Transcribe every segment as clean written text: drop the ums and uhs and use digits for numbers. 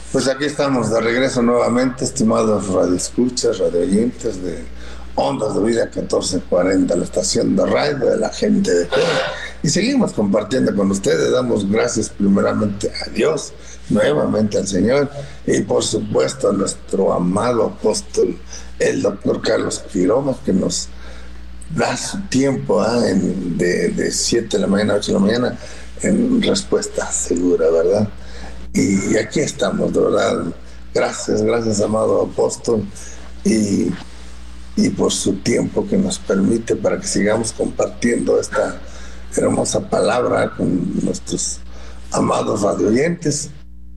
Pues aquí estamos de regreso nuevamente, estimados radioescuchas, radioyentes de Ondas de Vida 1440, la estación de radio de la gente de fe. Y seguimos compartiendo con ustedes, damos gracias primeramente a Dios, nuevamente al Señor y por supuesto a nuestro amado apóstol, el doctor Carlos Quiroga, que nos da su tiempo de 7 de la mañana a 8 de la mañana en respuesta segura, ¿verdad? Y aquí estamos, de verdad. Gracias, amado apóstol, y, y por su tiempo que nos permite para que sigamos compartiendo esta hermosa palabra con nuestros amados radioyentes.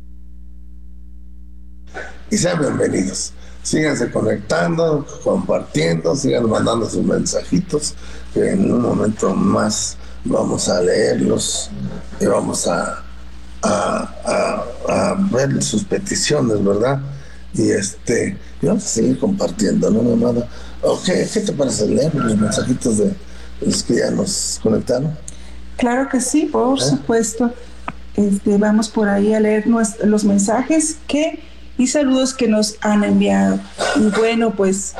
Y sean bienvenidos. Síganse conectando, compartiendo, sigan mandando sus mensajitos, que en un momento más vamos a leerlos y vamos a ver sus peticiones, ¿verdad? Y vamos a seguir compartiendo, ¿no, mi amada? ¿Qué te parece leer los mensajitos de los que ya nos conectaron? Claro que sí, por supuesto. Vamos por ahí a leer los mensajes y saludos que nos han enviado. Y bueno, pues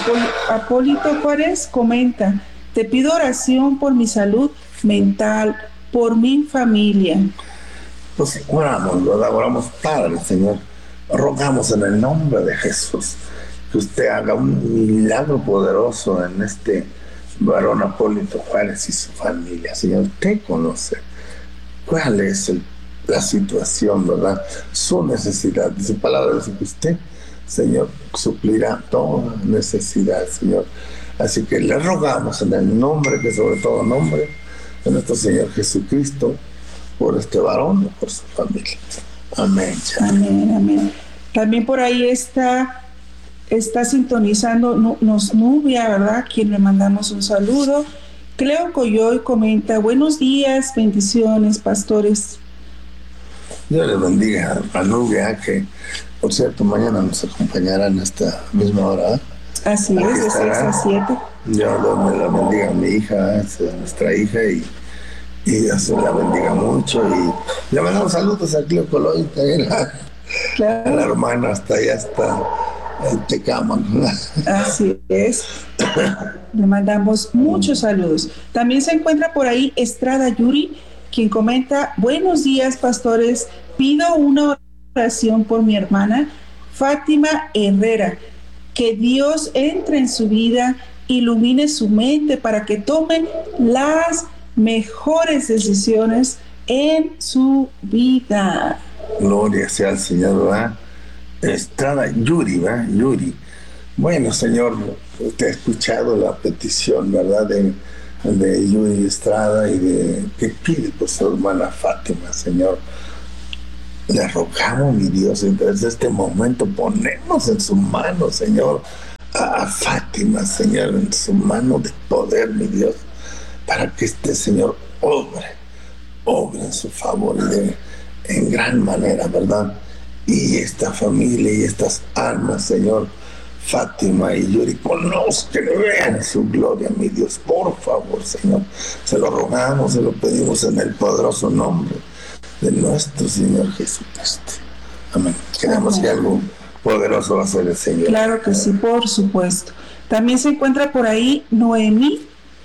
Apólito Juárez comenta: te pido oración por mi salud mental, por mi familia. Pues oramos, ¿verdad? Oramos, Padre, Señor. Rogamos en el nombre de Jesús que usted haga un milagro poderoso en este varón Apólito Juárez y su familia. Señor, usted conoce cuál es la situación, ¿verdad? Su necesidad. De su palabra dice que usted, Señor, suplirá toda necesidad, Señor. Así que le rogamos en el nombre, que sobre todo nombre, de nuestro Señor Jesucristo, por este varón y por su familia. Amén. Amén, amén. También por ahí está sintonizando Nubia, ¿verdad? Quien le mandamos un saludo. Cleo Coyoy comenta: buenos días, bendiciones, pastores. Dios les bendiga a Nubia, que por cierto mañana nos acompañará en esta misma hora. Así es, de 6 a 7. Dios me la bendiga a mi hija, es nuestra hija, y Dios la bendiga mucho. Y le mandamos saludos a Cleo Coyoy, claro, a la hermana, hasta allá está el Tecaman. Así es. Le mandamos muchos saludos. También se encuentra por ahí Estrada Yuri, quien comenta: buenos días, pastores, pido una oración por mi hermana Fátima Herrera, que Dios entre en su vida, ilumine su mente para que tome las mejores decisiones en su vida. Gloria sea al Señor, ¿verdad? Estrada Yuri, ¿verdad? Yuri. Bueno, Señor, usted ha escuchado la petición, ¿verdad? De Yuri Estrada y que pide por su hermana Fátima, Señor. Le rogamos, mi Dios, desde este momento ponemos en su mano, Señor, a Fátima, Señor, en su mano de poder, mi Dios, para que este Señor obre en su favor y en gran manera, ¿verdad? Y esta familia y estas almas, Señor, Fátima y Yuri, conozcan, vean su gloria, mi Dios, por favor, Señor. Se lo rogamos, se lo pedimos en el poderoso nombre de nuestro Señor Jesucristo. Amén. Queremos que algo poderoso va a ser el Señor. Claro que sí, por supuesto. También se encuentra por ahí Noemí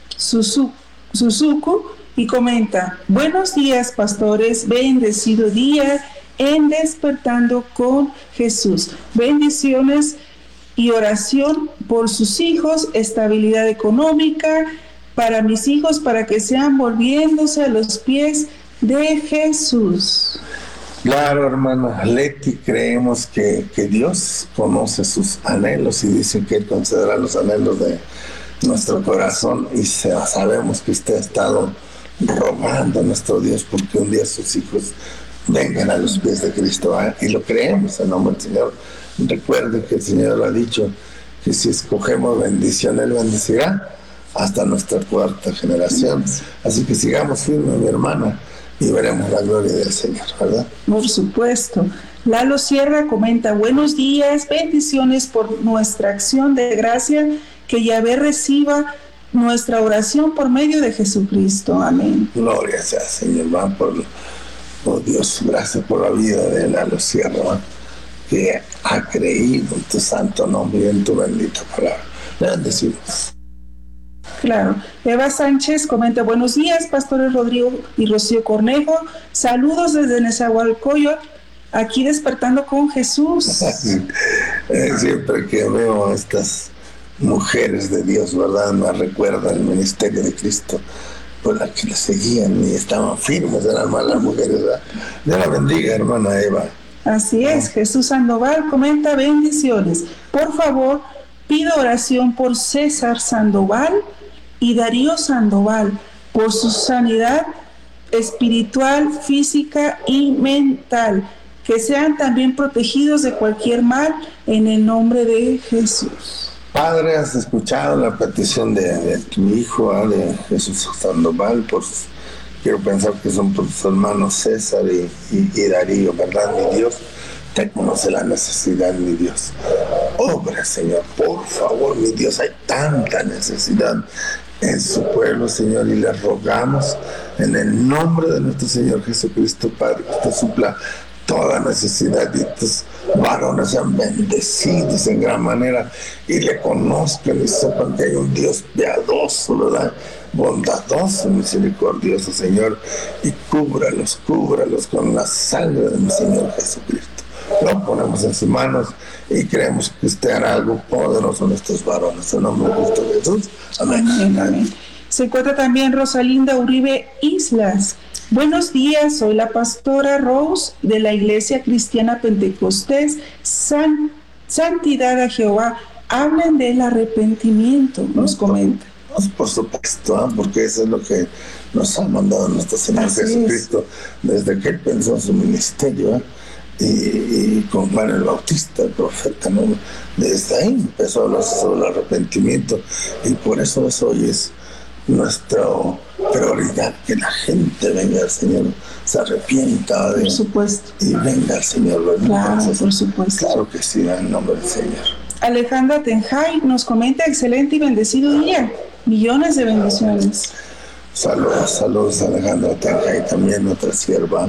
Suzuku y comenta: buenos días, pastores, bendecido día en Despertando con Jesús. Bendiciones y oración por sus hijos, estabilidad económica para mis hijos, para que sean volviéndose a los pies de Jesús. Claro, hermana Leti, creemos que Dios conoce sus anhelos y dice que Él concederá los anhelos de nuestro corazón, y sabemos que usted ha estado rogando a nuestro Dios porque un día sus hijos vengan a los pies de Cristo, y lo creemos en nombre del Señor. Recuerde que el Señor lo ha dicho, que si escogemos bendición, Él bendecirá hasta nuestra cuarta generación. Así que sigamos firmes, mi hermana, y veremos la gloria del Señor, ¿verdad? Por supuesto. Lalo Sierra comenta: buenos días, bendiciones por nuestra acción de gracia, que Yahvé reciba nuestra oración por medio de Jesucristo. Amén. Gloria sea, Señor, por Dios, gracias por la vida de Lalo Sierra, que ha creído en tu santo nombre y en tu bendita palabra. Le bendecimos. Claro. Eva Sánchez comenta: buenos días, pastores Rodrigo y Rocío Cornejo. Saludos desde Nezahualcóyotl, aquí despertando con Jesús. Siempre que veo a estas mujeres de Dios, ¿verdad?, me recuerda el ministerio de Cristo, por la que le seguían y estaban firmes, eran malas mujeres, ¿verdad? Dios la bendiga, hermana Eva. Así es. Jesús Sandoval comenta: bendiciones. Por favor, pido oración por César Sandoval y Darío Sandoval, por su sanidad espiritual, física y mental, que sean también protegidos de cualquier mal en el nombre de Jesús. Padre, has escuchado la petición de tu hijo, de Jesús Sandoval. Quiero pensar que son por tus hermanos César y Darío, ¿verdad, mi Dios? Te conoce la necesidad, mi Dios. Obra, Señor, por favor, mi Dios, hay tanta necesidad en su pueblo, Señor, y le rogamos en el nombre de nuestro Señor Jesucristo, Padre, que te supla toda necesidad y tus varones sean bendecidos en gran manera y le conozcan y sepan que hay un Dios piadoso, ¿verdad?, bondadoso, misericordioso, Señor, y cúbralos con la sangre de mi Señor Jesucristo. Lo ponemos en sus manos y creemos que usted hará algo poderoso en estos varones. En nombre de Cristo Jesús. Amén. Amén, amén. Se encuentra también Rosalinda Uribe Islas. Buenos días, soy la pastora Rose de la Iglesia Cristiana Pentecostés Santidad a Jehová. Hablen del arrepentimiento, nos comenta. Por supuesto, porque eso es lo que nos ha mandado nuestro Señor Jesucristo desde que Él pensó en su ministerio, y con Juan el Bautista, el profeta, ¿no? Desde ahí empezó a hablar sobre el arrepentimiento, y por eso hoy es nuestra prioridad, que la gente venga al Señor, se arrepienta por supuesto, y venga al Señor, ¿verdad? Claro, Entonces, por supuesto. Claro que sí, en el nombre del Señor. Alejandra Tenjay nos comenta: excelente y bendecido día, millones de bendiciones. Saludos Alejandra Tenjay, también otra sierva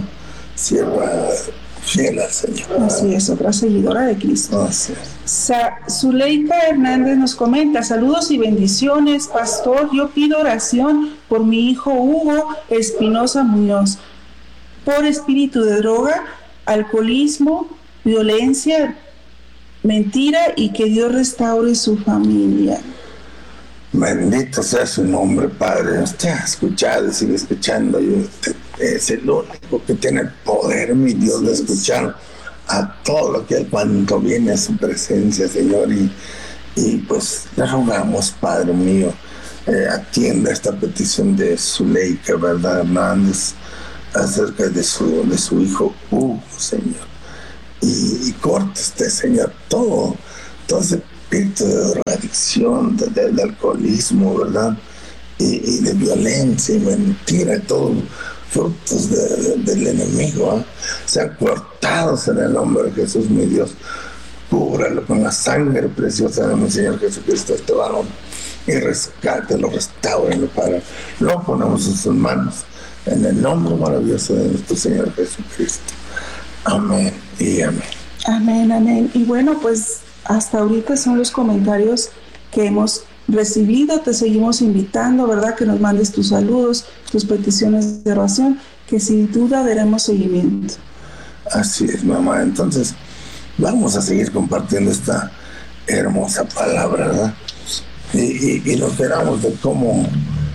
fiel al Señor. Así es, otra seguidora de Cristo. Así es. Zuleika Hernández nos comenta: saludos y bendiciones, pastor. Yo pido oración por mi hijo Hugo Espinosa Muñoz, por espíritu de droga, alcoholismo, violencia, mentira, y que Dios restaure su familia. Bendito sea su nombre, Padre. Usted ha escuchado y sigue escuchando, y usted es el único que tiene el poder, mi Dios, de escuchar a todo lo que cuanto viene a su presencia, Señor, y pues le rogamos, Padre mío, atienda esta petición de Zuleika, ¿verdad, Hernández, acerca de su hijo Hugo, Señor, y corte usted, Señor, todo ese espíritu de drogadicción, de alcoholismo, ¿verdad?, y de violencia y mentira, todos frutos del enemigo, sean cortados en el nombre de Jesús, mi Dios. Cúbralo con la sangre preciosa de mi Señor Jesucristo, este varón, y rescátelo, restáurelo, Padre. Lo ponemos en sus manos, en el nombre maravilloso de nuestro Señor Jesucristo. Amén y amén. Amén, amén. Y bueno, pues hasta ahorita son los comentarios que hemos recibido. Te seguimos invitando, ¿verdad?, que nos mandes tus saludos, tus peticiones de oración, que sin duda daremos seguimiento. Así es, mamá. Entonces, vamos a seguir compartiendo esta hermosa palabra, ¿verdad? Y nos enteramos de cómo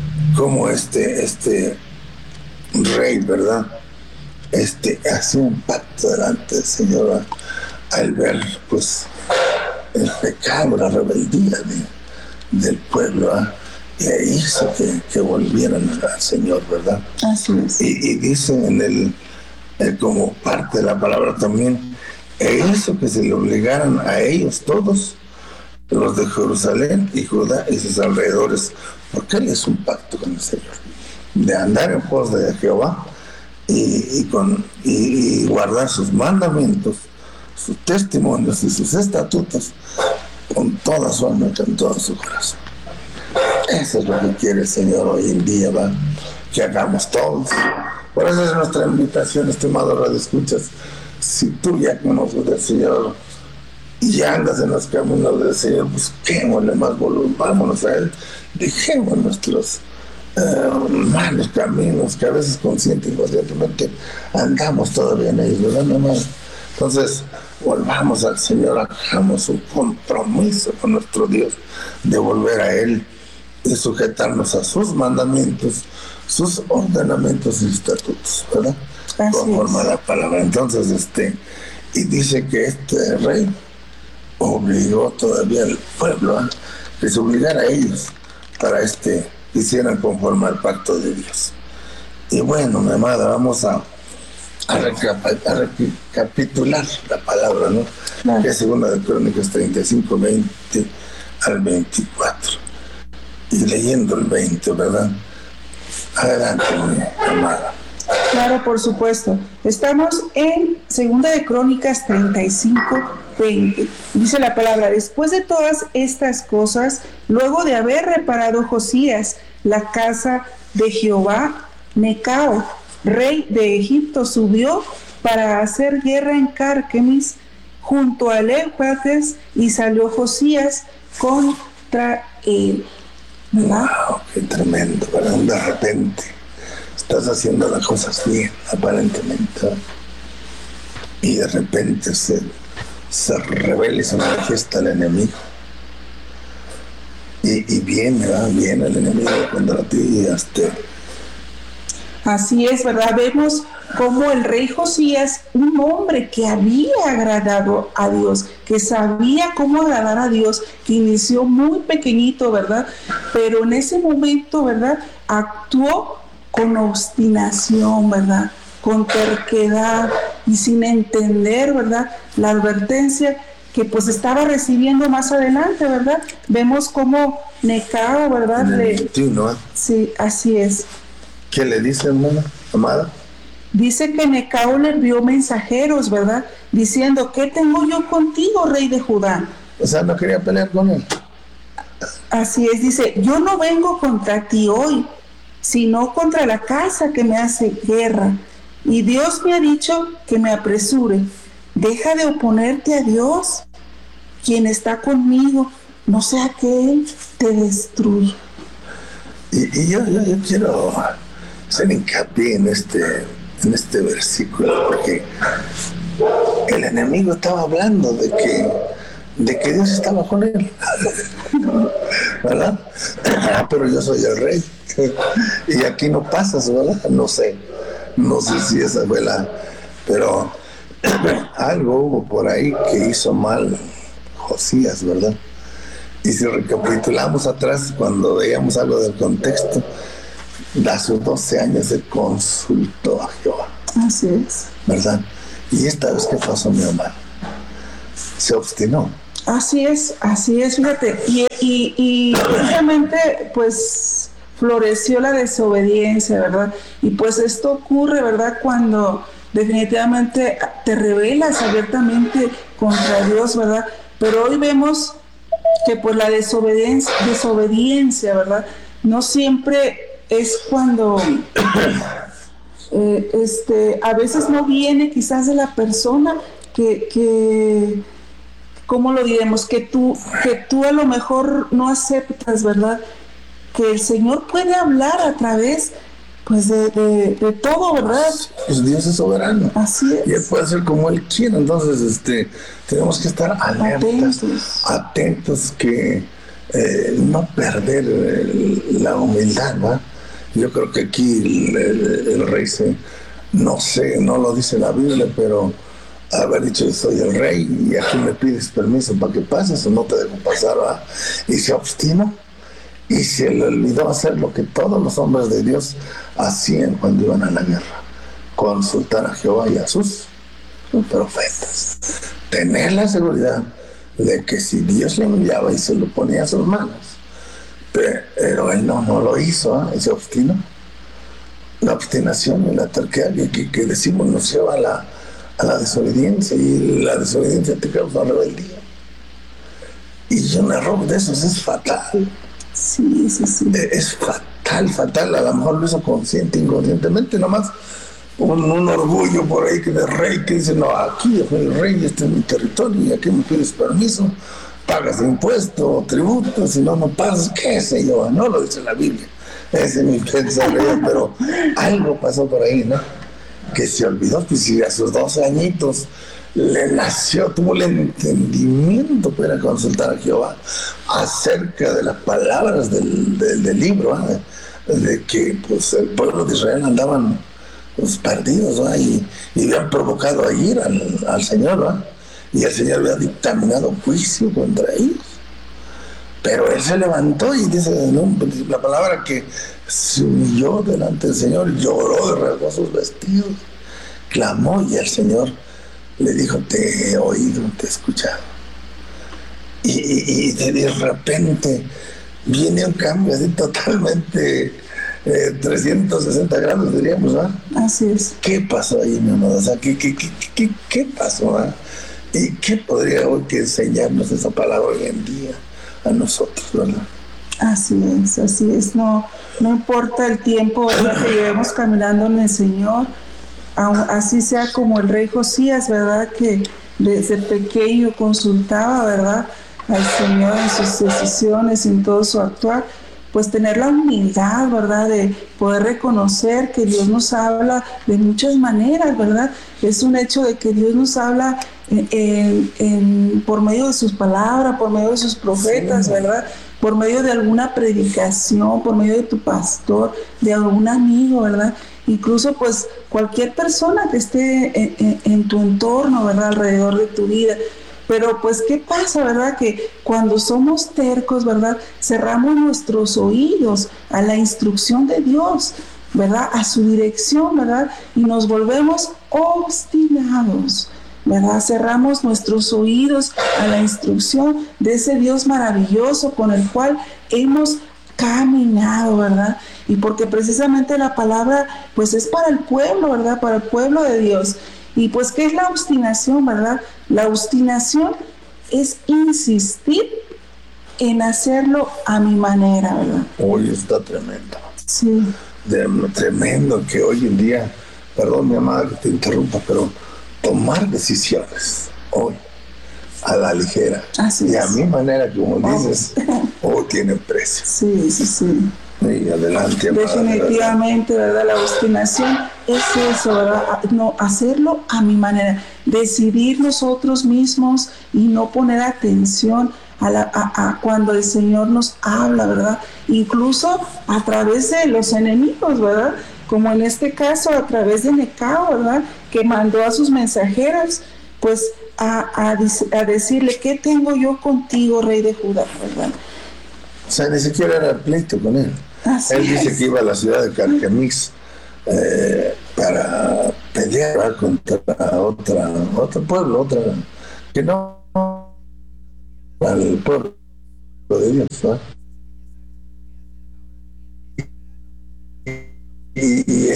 este rey, ¿verdad?, hace un pacto delante del Señor, ¿verdad?, al ver, pues, el pecado, la rebeldía del pueblo, ¿eh? Y hizo que volvieran al Señor, ¿verdad? Así es. Y dice como parte de la palabra también, hizo que se le obligaran a ellos todos, los de Jerusalén y Judá y sus alrededores, porque Él es un pacto con el Señor, de andar en pos de Jehová y guardar sus mandamientos, sus testimonios y sus estatutos con toda su alma y con todo su corazón. Eso es lo que quiere el Señor hoy en día, ¿va?, que hagamos todos. Por eso es nuestra invitación, estimado Radio Escuchas. Si tú ya conoces al Señor, y andas en los caminos del Señor, busquémosle más volumen, vámonos a Él, dejemos nuestros malos caminos que a veces consciente y inconscientemente andamos todavía en ellos, ¿verdad, mi amado? Entonces, volvamos al Señor, hagamos un compromiso con nuestro Dios de volver a Él y sujetarnos a sus mandamientos, sus ordenamientos y estatutos, ¿verdad? Conforme a la palabra. Entonces, y dice que este rey obligó todavía al pueblo a que se obligara a ellos para hicieran conforme al pacto de Dios. Y bueno, mi amada, vamos a recapitular la palabra, ¿no? Claro. Que es segunda de Crónicas 35, 20 al 24. Y leyendo el 20, ¿verdad? Adelante, mi amada. Claro, por supuesto. Estamos en segunda de Crónicas 35, 20. Dice la palabra: después de todas estas cosas, luego de haber reparado Josías la casa de Jehová, Necao, rey de Egipto, subió para hacer guerra en Carquemis junto al Éufrates, y salió Josías contra él. ¿Verdad? Wow, qué tremendo, ¿verdad? De repente estás haciendo las cosas bien, aparentemente, y de repente se revela y se manifiesta el enemigo. Y viene el enemigo contra ti y Así es, ¿verdad? Vemos cómo el rey Josías, un hombre que había agradado a Dios, que sabía cómo agradar a Dios, que inició muy pequeñito, ¿verdad? Pero en ese momento, ¿verdad?, actuó con obstinación, ¿verdad?, con terquedad y sin entender, ¿verdad?, la advertencia que pues estaba recibiendo más adelante, ¿verdad? Vemos cómo Necao, ¿verdad? Sí, así es. ¿Qué le dice, hermana, amada? Dice que Necao le envió mensajeros, ¿verdad?, diciendo: ¿qué tengo yo contigo, rey de Judá? O sea, no quería pelear con él. Así es, dice: yo no vengo contra ti hoy, sino contra la casa que me hace guerra. Y Dios me ha dicho que me apresure. Deja de oponerte a Dios, quien está conmigo, no sea que Él te destruya. Y yo quiero hacer hincapié en este versículo, porque el enemigo estaba hablando de que Dios estaba con él, ¿verdad? Pero yo soy el rey y aquí no pasas, ¿verdad? No sé si esa fue pero algo hubo por ahí que hizo mal Josías, ¿verdad? Y si recapitulamos atrás, cuando veíamos algo del contexto, a sus 12 años se consultó a Jehová. Así es. ¿Verdad? Y esta vez, ¿qué pasó, mi hermano? Se obstinó. Así es, fíjate. Y precisamente, pues, floreció la desobediencia, ¿verdad? Y pues esto ocurre, ¿verdad?, cuando definitivamente te rebelas abiertamente contra Dios, ¿verdad? Pero hoy vemos que pues la desobediencia, ¿verdad?, no siempre es cuando a veces no viene quizás de la persona que ¿cómo lo diremos? Que tú a lo mejor no aceptas, ¿verdad?, que el Señor puede hablar a través pues de todo, ¿verdad? Pues Dios es soberano. Así es. Y Él puede hacer como Él quiera. Entonces, tenemos que estar atentos que no perder la humildad, ¿va? Yo creo que aquí el rey no sé, no lo dice la Biblia, pero haber dicho: yo soy el rey y aquí me pides permiso para que pases o no te dejo pasar, ¿va? Y se obstinó. Y se le olvidó hacer lo que todos los hombres de Dios hacían cuando iban a la guerra: consultar a Jehová y a sus profetas. Tener la seguridad de que si Dios lo enviaba y se lo ponía a sus manos, pero él no lo hizo, y se obstinó. La obstinación y la terquedad que decimos nos lleva a la desobediencia, y la desobediencia te causa rebeldía. Y un error de esos es fatal. Sí. Es fatal. A lo mejor lo hizo consciente, inconscientemente, nomás un orgullo por ahí que de rey que dice, no, aquí yo soy el rey, este es mi territorio y aquí me pides permiso, pagas impuestos, tributos, si no, no pagas, qué sé yo, no lo dice la Biblia. Ese es mi pensamiento, pero algo pasó por ahí, ¿no? Que se olvidó, pues si a sus 12 añitos le nació, tuvo el entendimiento para consultar a Jehová acerca de las palabras del libro, ¿eh? De que pues el pueblo de Israel andaban pues, perdidos, ¿no? y habían provocado a ir al Señor, ¿no? Y el Señor había dictaminado juicio contra ellos. Pero él se levantó y dice, ¿no? La palabra que se humilló delante del Señor, lloró, rasgó sus vestidos, clamó y el Señor le dijo, te he oído, te he escuchado. Y de repente viene un cambio así totalmente 360 grados, diríamos, ¿no? Así es. ¿Qué pasó ahí, mi amor? O sea, ¿qué pasó? ¿No? ¿Y qué podría hoy que enseñarnos esa palabra hoy en día a nosotros, verdad? Así es. No importa el tiempo, ¿verdad?, que llevemos caminando en el Señor, así sea como el rey Josías, ¿verdad?, que desde pequeño consultaba, ¿verdad?, al Señor en sus decisiones, en todo su actuar, pues tener la humildad, ¿verdad?, de poder reconocer que Dios nos habla de muchas maneras, ¿verdad? Es un hecho de que Dios nos habla por medio de sus palabras, por medio de sus profetas, sí, ¿verdad?, por medio de alguna predicación, por medio de tu pastor, de algún amigo, ¿verdad? Incluso pues cualquier persona que esté en tu entorno, ¿verdad?, alrededor de tu vida. Pero pues, ¿qué pasa, verdad? Que cuando somos tercos, ¿verdad?, cerramos nuestros oídos a la instrucción de Dios, ¿verdad?, a su dirección, ¿verdad?, y nos volvemos obstinados, ¿verdad? Cerramos nuestros oídos a la instrucción de ese Dios maravilloso con el cual hemos caminado, ¿verdad? Y porque precisamente la palabra, pues es para el pueblo, ¿verdad?, para el pueblo de Dios. Y pues, ¿qué es la obstinación, verdad? La obstinación es insistir en hacerlo a mi manera, ¿verdad? Hoy está tremendo. Sí. Tremendo que hoy en día, perdón mi amada que te interrumpa, pero tomar decisiones hoy a la ligera y a mi manera, como dices, hoy tiene precio. Sí. Y adelante, amada, definitivamente, ¿verdad? La obstinación es eso, ¿verdad? No, hacerlo a mi manera, decidir nosotros mismos y no poner atención a cuando el Señor nos habla, ¿verdad? Incluso a través de los enemigos, ¿verdad? Como en este caso a través de Necao, ¿verdad?, que mandó a sus mensajeros, pues a decirle, ¿qué tengo yo contigo, rey de Judá?, ¿verdad? O sea, ni siquiera era pleito con él. Así él dice es. que iba a la ciudad de Carquemix para pelear contra otro pueblo, que no al pueblo de Dios, ¿no? Y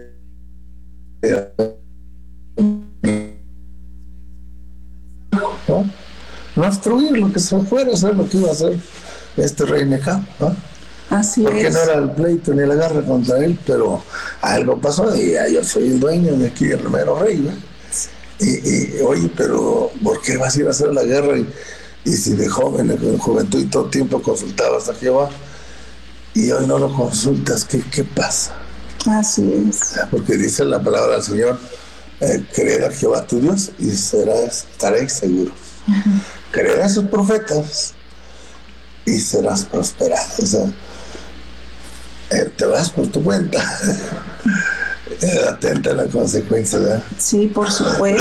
¿no? Destruir lo que se fuera, hacer lo que iba a hacer este rey Necao, ¿no? Así porque es. no era el pleito ni la guerra contra él, pero algo pasó y yo soy el dueño de aquí, el mero rey, ¿no? Y oye, pero ¿por qué vas a ir a hacer la guerra? Y si de joven, en juventud y todo el tiempo consultabas a Jehová y hoy no lo consultas, ¿qué pasa? Así es. Porque dice la palabra del Señor, creed a Jehová tu Dios y estaréis seguros. Creed a sus profetas y serás prosperado. O sea, te vas por tu cuenta. Atenta a la consecuencia, ¿verdad? Sí, por supuesto.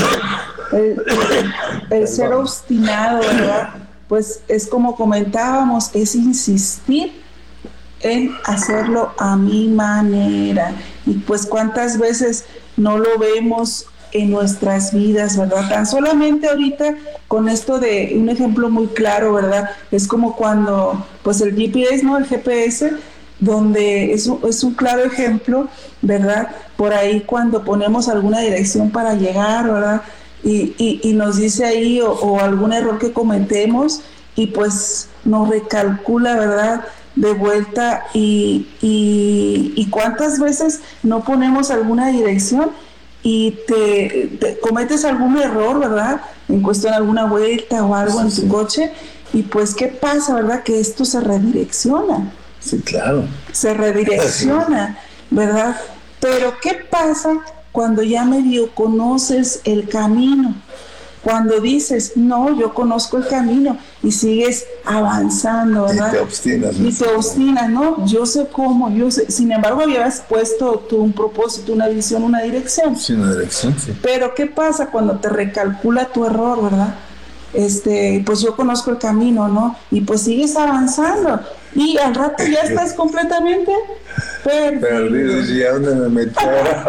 El ser obstinado, ¿verdad? Pues es como comentábamos, es insistir en hacerlo a mi manera. Y pues cuántas veces no lo vemos en nuestras vidas, ¿verdad? Tan solamente ahorita con esto de un ejemplo muy claro, ¿verdad? Es como cuando, pues el GPS, ¿no? El GPS, donde es un claro ejemplo, ¿verdad? Por ahí cuando ponemos alguna dirección para llegar, ¿verdad? Y nos dice ahí o algún error que cometemos y pues nos recalcula, ¿verdad?, de vuelta y cuántas veces no ponemos alguna dirección y te cometes algún error, ¿verdad? En cuestión de alguna vuelta o algo en tu coche, y pues, ¿qué pasa, verdad? Que esto se redirecciona. Sí, claro. Se redirecciona, ¿verdad? Pero ¿qué pasa cuando ya medio conoces el camino? Cuando dices, no, yo conozco el camino y sigues avanzando, ¿verdad? Y te obstinas. Y te obstinas, ¿no? Yo sé cómo, yo sé. Sin embargo, habías puesto tú un propósito, una visión, una dirección. Sí, una dirección, sí. Pero ¿qué pasa cuando te recalcula tu error, verdad? Pues yo conozco el camino, ¿no? Y pues sigues avanzando. Y al rato ya estás completamente perdido. ¿Y a dónde me metí?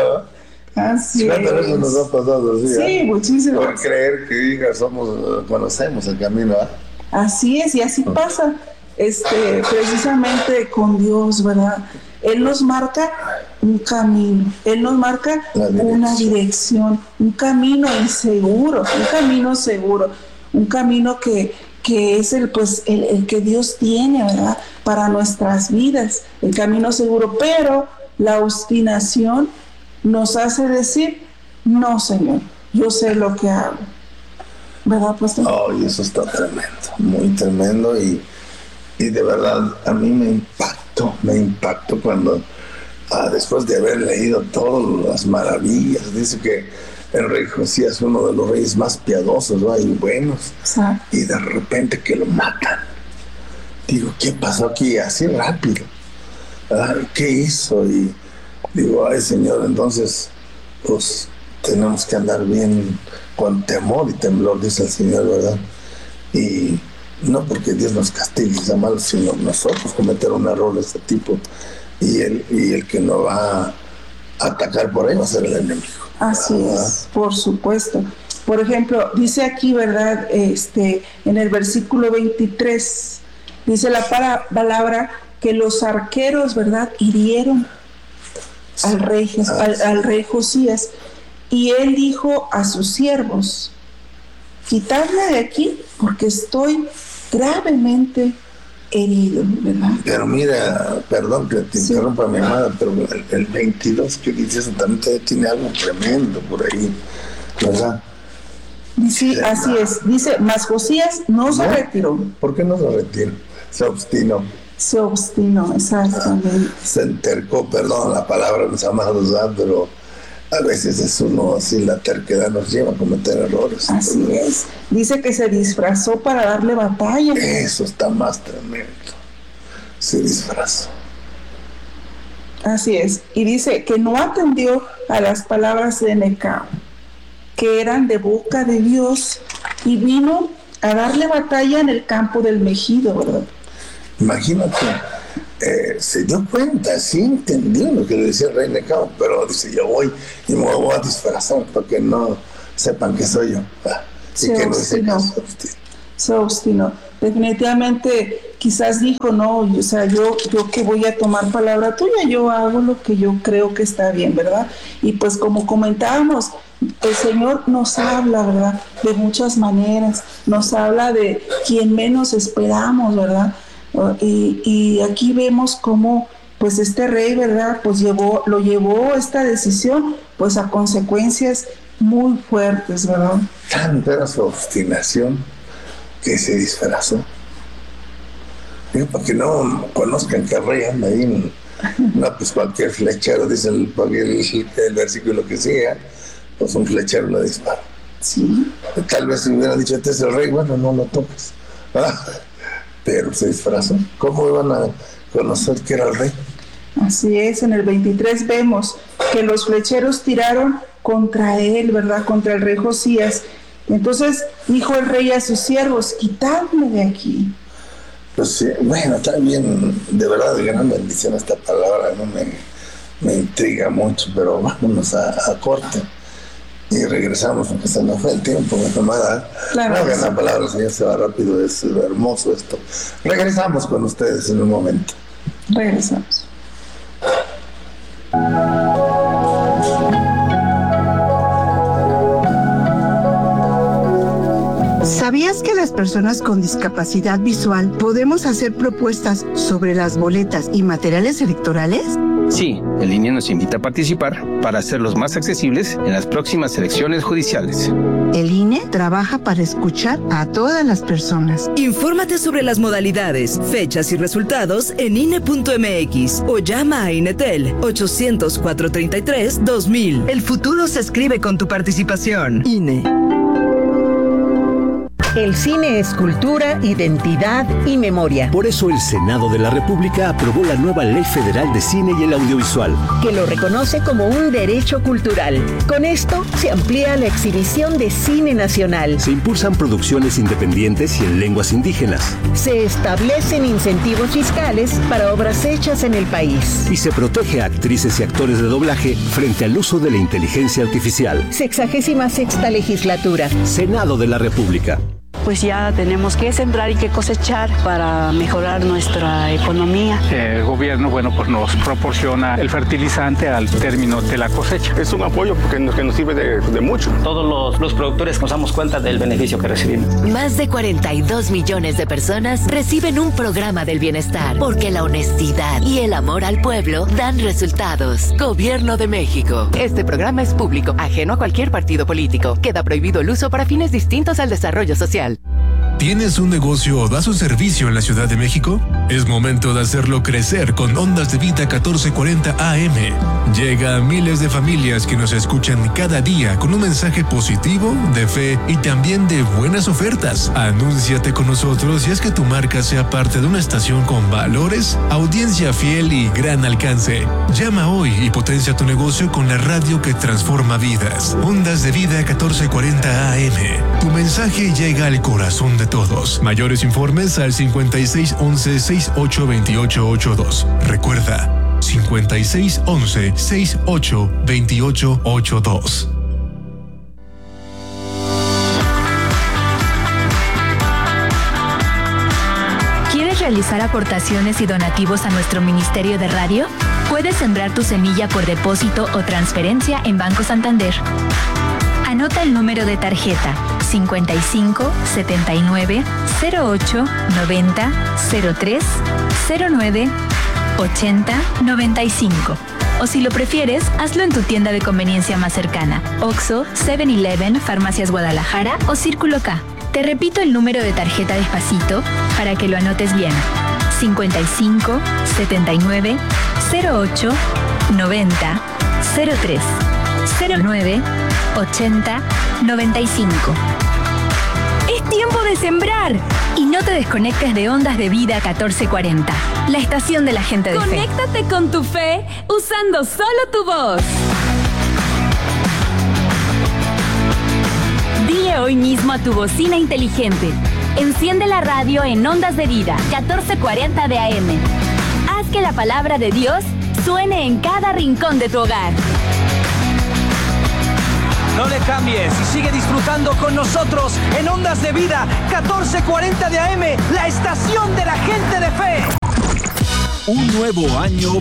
Así ¿Cuántas veces nos ha pasado así? Sí, muchísimo. Por creer que conocemos el camino, ¿eh? Así es, y así pasa precisamente con Dios, ¿verdad? Él nos marca un camino, Él nos marca una dirección, un camino inseguro, un camino seguro, un camino que es el que Dios tiene, ¿verdad? Para nuestras vidas, el camino seguro, pero la obstinación nos hace decir, no, Señor, yo sé lo que hago. ¿Verdad, pastor? Oh, y eso está tremendo, muy tremendo, y de verdad a mí me impactó cuando después de haber leído todas las maravillas, dice que el rey Josías es uno de los reyes más piadosos, ¿no? Y buenos. Exacto. Y de repente que lo matan. Digo, ¿qué pasó aquí así rápido? ¿Qué hizo? Y digo, ay, Señor, entonces pues tenemos que andar bien con temor y temblor, dice el Señor, ¿verdad? Y no porque Dios nos castigue y sea malo, sino nosotros cometer un error de este tipo, y el que nos va a atacar por ahí va a ser el enemigo. Así es, por supuesto. Por ejemplo, dice aquí, ¿verdad? En el versículo 23, dice la palabra que los arqueros, ¿verdad?, hirieron al rey Josías, y él dijo a sus siervos, quitadme de aquí porque estoy gravemente herido, ¿verdad? Pero mira, perdón que te interrumpa, mi amada, pero el 22 que dice eso también tiene algo tremendo por ahí, ¿verdad? Sí, así es. Dice, mas Josías no se retiró. ¿Por qué no se retiró? Se obstinó. Se obstinó, exactamente. Se entercó, perdón la palabra, mis amados, pero a veces es uno así, la terquedad nos lleva a cometer errores. Así es. Dice que se disfrazó para darle batalla. Eso está más tremendo. Se disfrazó. Así es. Y dice que no atendió a las palabras de Necao, que eran de boca de Dios, y vino a darle batalla en el campo del Megido, ¿verdad? Imagínate, se dio cuenta, sí entendió lo que le decía el rey Necao, pero dice, yo voy y me voy a disfrazar para que no sepan que soy yo. Se obstinó. Definitivamente, quizás dijo, no, o sea, yo que voy a tomar palabra tuya, yo hago lo que yo creo que está bien, ¿verdad? Y pues como comentábamos, el Señor nos habla, ¿verdad?, de muchas maneras, nos habla de quien menos esperamos, ¿verdad? Y aquí vemos cómo pues este rey, ¿verdad?, pues lo llevó esta decisión pues a consecuencias muy fuertes, ¿verdad? Tanta era su obstinación que se disfrazó. Digo, para que no conozcan que el rey anda ahí, no, pues cualquier flechero, dice el versículo que sigue, pues un flechero lo dispara. Sí. Tal vez si hubiera dicho, este es el rey, bueno, no lo toques. Pero se disfrazó. ¿Cómo iban a conocer que era el rey? Así es, en el 23 vemos que los flecheros tiraron contra él, ¿verdad?, contra el rey Josías. Entonces dijo el rey a sus siervos, quitadme de aquí. Pues sí, bueno, también de verdad de gran bendición esta palabra, ¿no? Me intriga mucho, pero vámonos a corte y regresamos porque se nos fue el tiempo, mi amada. Claro, no, la palabra del Señor se va rápido, es hermoso esto. Regresamos con ustedes en un momento. Regresamos. ¿Sabías que las personas con discapacidad visual podemos hacer propuestas sobre las boletas y materiales electorales? Sí, el INE nos invita a participar para hacerlos más accesibles en las próximas elecciones judiciales. El INE trabaja para escuchar a todas las personas. Infórmate sobre las modalidades, fechas y resultados en INE.mx o llama a INETEL 800-433-2000. El futuro se escribe con tu participación. INE. El cine es cultura, identidad y memoria. Por eso el Senado de la República aprobó la nueva Ley Federal de Cine y el Audiovisual, que lo reconoce como un derecho cultural. Con esto se amplía la exhibición de cine nacional. Se impulsan producciones independientes y en lenguas indígenas. Se establecen incentivos fiscales para obras hechas en el país. Y se protege a actrices y actores de doblaje frente al uso de la inteligencia artificial. 66ª legislatura. Senado de la República. Pues ya tenemos que sembrar y que cosechar para mejorar nuestra economía. El gobierno, pues nos proporciona el fertilizante al término de la cosecha. Es un apoyo que nos sirve de mucho. Todos los productores nos damos cuenta del beneficio que recibimos. Más de 42 millones de personas reciben un programa del bienestar, porque la honestidad y el amor al pueblo dan resultados. Gobierno de México. Este programa es público, ajeno a cualquier partido político. Queda prohibido el uso para fines distintos al desarrollo social. ¿Tienes un negocio o das un servicio en la Ciudad de México? Es momento de hacerlo crecer con Ondas de Vida 1440 AM. Llega a miles de familias que nos escuchan cada día con un mensaje positivo, de fe y también de buenas ofertas. Anúnciate con nosotros y haz que tu marca sea parte de una estación con valores, audiencia fiel y gran alcance. Llama hoy y potencia tu negocio con la radio que transforma vidas. Ondas de Vida 1440 AM. Tu mensaje llega al corazón de todos. Mayores informes al 5611-682882. Recuerda, 5611-682882. ¿Quieres realizar aportaciones y donativos a nuestro Ministerio de Radio? Puedes sembrar tu semilla por depósito o transferencia en Banco Santander. Anota el número de tarjeta 55 79 08 90 03 09 80 95. O si lo prefieres, hazlo en tu tienda de conveniencia más cercana: Oxxo, 7-Eleven, Farmacias Guadalajara o Círculo K. Te repito el número de tarjeta despacito para que lo anotes bien: 55 79 08 90 03 09 80 95. Es tiempo de sembrar. Y no te desconectes de Ondas de Vida 1440, la estación de la gente de fe. Conéctate con tu fe usando solo tu voz. Dile hoy mismo a tu bocina inteligente: enciende la radio en Ondas de Vida 1440 de AM. Haz que la palabra de Dios suene en cada rincón de tu hogar. No le cambies y sigue disfrutando con nosotros en Ondas de Vida 1440 de AM, la estación de la gente de fe. Un nuevo año